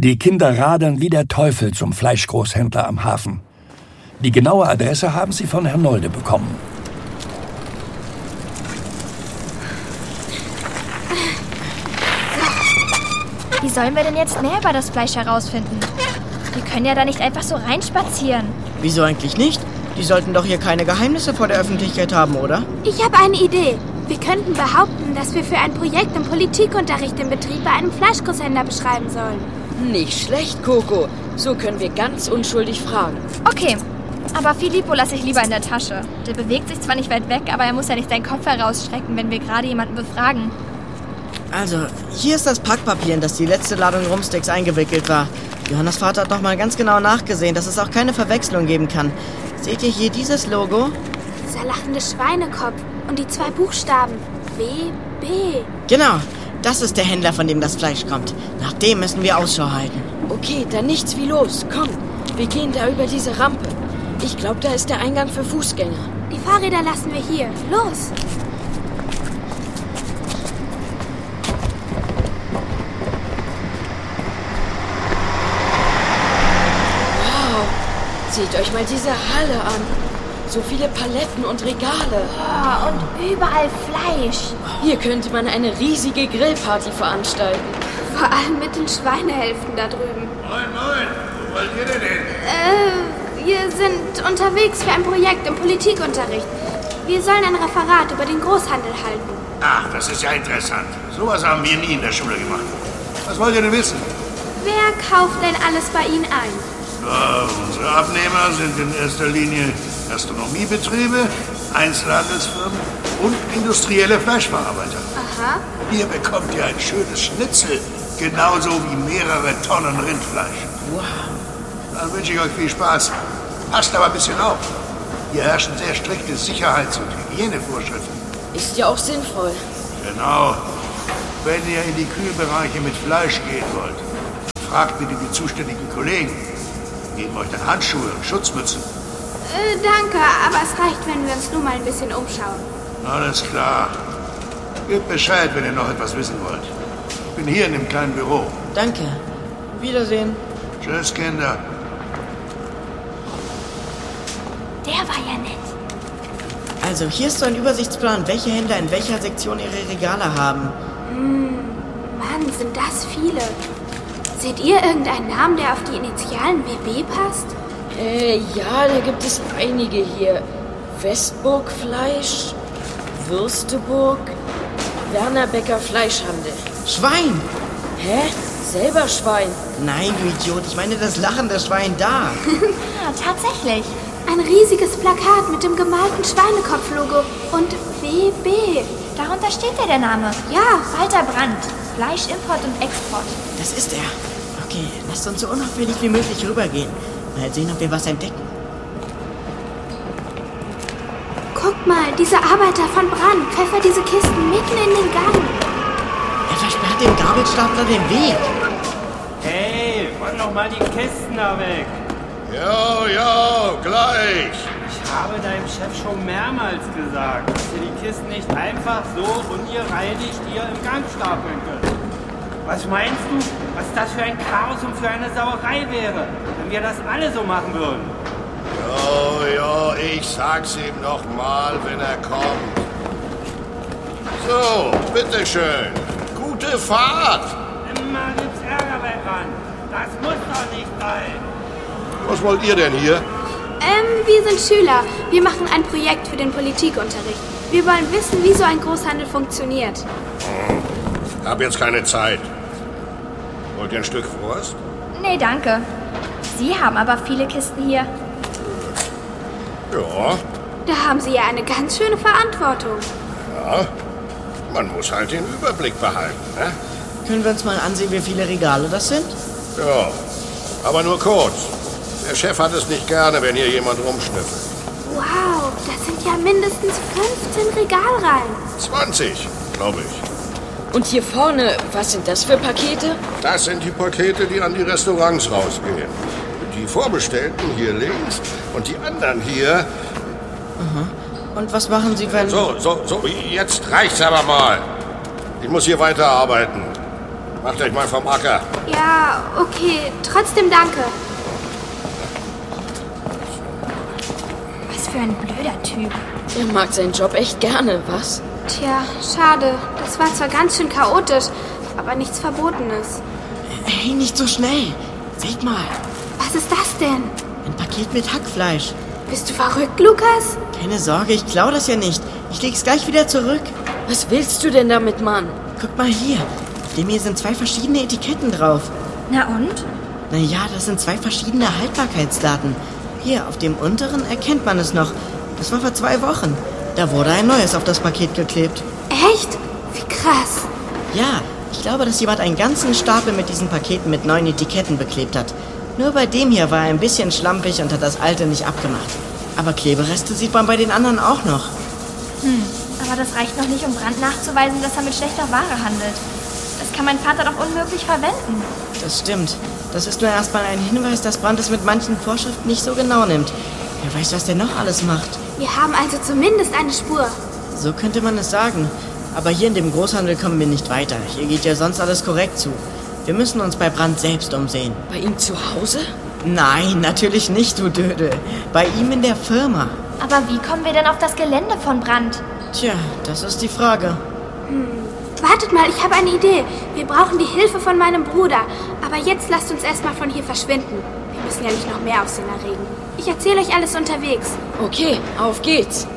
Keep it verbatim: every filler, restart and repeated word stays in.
Die Kinder radeln wie der Teufel zum Fleischgroßhändler am Hafen. Die genaue Adresse haben sie von Herrn Nolde bekommen. Wie sollen wir denn jetzt mehr über das Fleisch herausfinden? Wir können ja da nicht einfach so reinspazieren. Wieso eigentlich nicht? Die sollten doch hier keine Geheimnisse vor der Öffentlichkeit haben, oder? Ich habe eine Idee. Wir könnten behaupten, dass wir für ein Projekt im Politikunterricht den Betrieb bei einem Fleischgroßhändler beschreiben sollen. Nicht schlecht, Coco. So können wir ganz unschuldig fragen. Okay, aber Filippo lasse ich lieber in der Tasche. Der bewegt sich zwar nicht weit weg, aber er muss ja nicht seinen Kopf herausstrecken, wenn wir gerade jemanden befragen. Also, hier ist das Packpapier, in das die letzte Ladung Rumsticks eingewickelt war. Johannas Vater hat noch mal ganz genau nachgesehen, dass es auch keine Verwechslung geben kann. Seht ihr hier dieses Logo? Dieser lachende Schweinekopf und die zwei Buchstaben. W B. Genau, das ist der Händler, von dem das Fleisch kommt. Nach dem müssen wir Ausschau halten. Okay, dann nichts wie los. Komm, wir gehen da über diese Rampe. Ich glaube, da ist der Eingang für Fußgänger. Die Fahrräder lassen wir hier. Los! Seht euch mal diese Halle an. So viele Paletten und Regale. Oh, und überall Fleisch. Hier könnte man eine riesige Grillparty veranstalten. Vor allem mit den Schweinehälften da drüben. Moin, moin. Wo wollt ihr denn hin? Äh, wir sind unterwegs für ein Projekt im Politikunterricht. Wir sollen ein Referat über den Großhandel halten. Ach, das ist ja interessant. Sowas haben wir nie in der Schule gemacht. Was wollt ihr denn wissen? Wer kauft denn alles bei Ihnen ein? Ja, unsere Abnehmer sind in erster Linie Gastronomiebetriebe, Einzelhandelsfirmen und industrielle Fleischverarbeiter. Aha. Hier bekommt ihr ein schönes Schnitzel, genauso wie mehrere Tonnen Rindfleisch. Wow. Dann wünsche ich euch viel Spaß. Passt aber ein bisschen auf. Hier herrschen sehr strikte Sicherheits- und Hygienevorschriften. Ist ja auch sinnvoll. Genau. Wenn ihr in die Kühlbereiche mit Fleisch gehen wollt, fragt bitte die zuständigen Kollegen. Geben euch dann Handschuhe und Schutzmützen. Äh, danke, aber es reicht, wenn wir uns nur mal ein bisschen umschauen. Alles klar. Gebt Bescheid, wenn ihr noch etwas wissen wollt. Ich bin hier in dem kleinen Büro. Danke. Wiedersehen. Tschüss, Kinder. Der war ja nett. Also, hier ist so ein Übersichtsplan, welche Händler in welcher Sektion ihre Regale haben. Hm, Mann, sind das viele. Seht ihr irgendeinen Namen, der auf die Initialen W B passt? Äh, ja, da gibt es einige hier. Westburg Fleisch, Würsteburg, Werner Becker Fleischhandel. Schwein! Hä? Selber Schwein? Nein, du Idiot, ich meine das lachende Schwein da. Ja, tatsächlich. Ein riesiges Plakat mit dem gemalten Schweinekopf-Logo und W B. Darunter steht ja der Name. Ja. Walter Brandt. Fleischimport und Export. Das ist er. Okay, lasst uns so unauffällig wie möglich rübergehen. Mal sehen, ob wir was entdecken. Guckt mal, dieser Arbeiter von Brandt pfeffert diese Kisten mitten in den Gang. Er versperrt dem Gabelstapler den Weg. Hey, räum doch mal die Kisten da weg. Jo, jo, gleich. Ich habe deinem Chef schon mehrmals gesagt, dass ihr die Kisten nicht einfach so ungereinigt hier im Gang stapeln könnt. Was meinst du, was das für ein Chaos und für eine Sauerei wäre, wenn wir das alle so machen würden? Jo, jo, ich sag's ihm noch mal, wenn er kommt. So, bitteschön. Gute Fahrt. Immer gibt's Ärger bei Brand. Das muss doch nicht sein. Was wollt ihr denn hier? Ähm, wir sind Schüler. Wir machen ein Projekt für den Politikunterricht. Wir wollen wissen, wie so ein Großhandel funktioniert. Hm. Hab jetzt keine Zeit. Wollt ihr ein Stück Wurst? Nee, danke. Sie haben aber viele Kisten hier. Ja, Da haben Sie ja eine ganz schöne Verantwortung. ja. Man muss halt den Überblick behalten, ne? Können wir uns mal ansehen, wie viele Regale das sind? Ja, aber nur kurz. Der Chef hat es nicht gerne, wenn hier jemand rumschnüffelt. Wow, das sind ja mindestens fünfzehn Regalreihen. zwanzig, glaube ich. Und hier vorne, was sind das für Pakete? Das sind die Pakete, die an die Restaurants rausgehen. Die Vorbestellten hier links und die anderen hier. Aha. Und was machen Sie, wenn... So, so, so, jetzt reicht's aber mal. Ich muss hier weiterarbeiten. Macht euch mal vom Acker. Ja, okay. Trotzdem danke. Was für ein blöder Typ. Er mag seinen Job echt gerne, was? Tja, schade. Das war zwar ganz schön chaotisch, aber nichts Verbotenes. Hey, nicht so schnell. Seht mal, Was ist das denn? ein Paket mit Hackfleisch. Bist du verrückt, Lukas? Keine Sorge, ich klau das ja nicht. Ich leg's gleich wieder zurück. Was willst du denn damit, Mann? Guck mal hier. Auf dem hier sind zwei verschiedene Etiketten drauf. Na und? Naja, das sind zwei verschiedene Haltbarkeitsdaten. Hier, auf dem unteren erkennt man es noch. Das war vor zwei Wochen. Da wurde ein neues auf das Paket geklebt. Echt? Wie krass. Ja, ich glaube, dass jemand einen ganzen Stapel mit diesen Paketen mit neuen Etiketten beklebt hat. Nur bei dem hier war er ein bisschen schlampig und hat das alte nicht abgemacht. Aber Klebereste sieht man bei den anderen auch noch. Hm, aber das reicht noch nicht, um Brandt nachzuweisen, dass er mit schlechter Ware handelt. Das kann mein Vater doch unmöglich verwenden. Das stimmt. Das ist nur erstmal ein Hinweis, dass Brandt es mit manchen Vorschriften nicht so genau nimmt. Wer weiß, was der noch alles macht. Wir haben also zumindest eine Spur. So könnte man es sagen. Aber hier in dem Großhandel kommen wir nicht weiter. Hier geht ja sonst alles korrekt zu. Wir müssen uns bei Brandt selbst umsehen. Bei ihm zu Hause? Nein, natürlich nicht, du Dödel. Bei ihm in der Firma. Aber wie kommen wir denn auf das Gelände von Brandt? Tja, das ist die Frage. Wartet mal, ich habe eine Idee. Wir brauchen die Hilfe von meinem Bruder. Aber jetzt lasst uns erstmal von hier verschwinden. Wir müssen ja nicht noch mehr Aufsehen erregen. Ich erzähle euch alles unterwegs. Okay, auf geht's.